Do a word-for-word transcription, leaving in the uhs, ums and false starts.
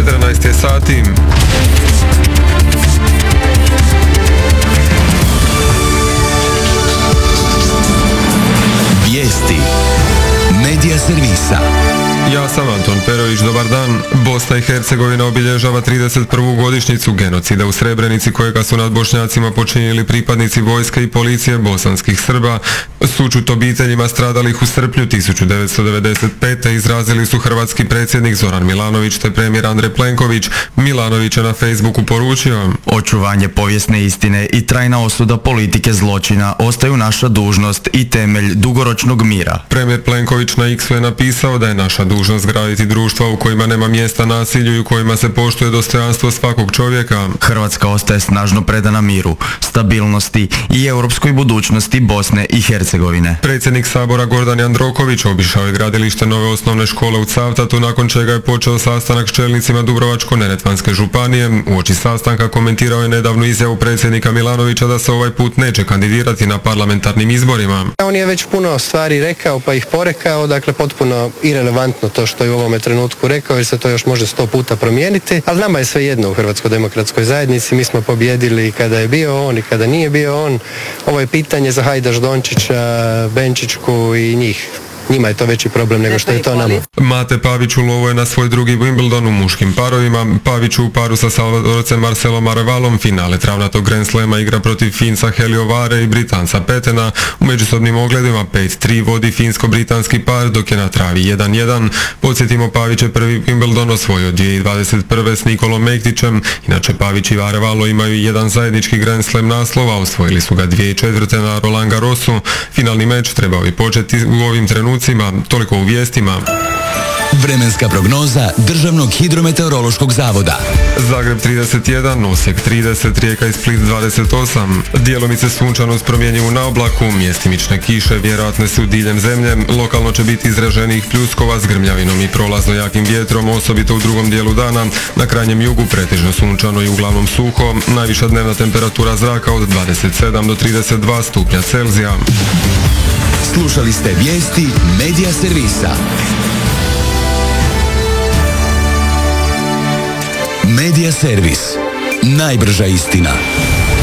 četrnaest je sati. Vijesti Medija servisa. Ja sam Anton Perović, dobar dan. Bosna i Hercegovina obilježava trideset prvu godišnjicu genocida u Srebrenici kojega su nad Bošnjacima počinili pripadnici vojske i policije bosanskih Srba. Sućut obiteljima stradalih u srpnju tisuću devetsto devedeset pete. izrazili su hrvatski predsjednik Zoran Milanović te premijer Andrej Plenković. Milanović je na Facebooku poručio: očuvanje povijesne istine i trajna osuda politike zločina ostaju naša dužnost i temelj dugoročnog mira. Premijer Plenković na X-u je napisao da je naša dužnost graditi društva u kojima nema mjesta nasilju i u kojima se poštuje dostojanstvo svakog čovjeka. Hrvatska ostaje snažno predana miru, stabilnosti i europskoj budućnosti Bosne i Hercegovine. Predsjednik Sabora Gordan Jandroković obišao je gradilište nove osnovne škole u Cavtatu, nakon čega je počeo sastanak s čelnicima Dubrovačko-neretvanske županije. Uoči sastanka komentirao je nedavnu izjavu predsjednika Milanovića da se ovaj put neće kandidirati na parlamentarnim izborima. On je već puno stvari rekao pa ih porekao, dakle potpuno irelevantno to što je u ovome trenutku rekao, jer se to još može sto puta promijeniti, ali nama je sve jedno u Hrvatskoj demokratskoj zajednici. Mi smo pobjedili kada je bio on i kada nije bio on. Ovo je pitanje za Hajdaš Dončića, Benčićku i njih. Njima je to veći problem nego što je to nama. Mate Pavić ulovo je na svoj drugi Wimbledon u muškim parovima. Pavić u paru sa Salvadorcem Marcelom Arevalom finale travnatog Grand Slema igra protiv Finca Helio Vare i Britanca Petena. U međusobnim ogledima pet tri vodi finsko-britanski par, dok je na travi jedan jedan. Podsjetimo, Pavić je prvi Wimbledon osvojio dvije tisuće dvadeset prve s Nikolom Mektićem. Inače, Pavić i Arevalo imaju jedan zajednički Grand Slam naslova, osvojili su ga dvije tisuće četvrte na Roland Garrosu. Finalni meč trebao bi početi u ovim trenucima. Toliko u vijestima. Vremenska prognoza Državnog hidrometeorološkog zavoda. Zagreb trideset jedan, Osijek trideset, Rijeka i Split dvadeset osam. Djelomice sunčano s promjenjivu na oblaku, mjestimične kiše vjerojatne su diljem zemlje. Lokalno će biti izraženijih pljuskova s grmljavinom i prolazno jakim vjetrom, osobito u drugom dijelu dana. Na krajnjem jugu pretežno sunčano i uglavnom suho. Najviša dnevna temperatura zraka od dvadeset sedam do trideset dva stupnja Celzija. Slušali ste vijesti Medija servisa. Medija servis. Najbrža istina.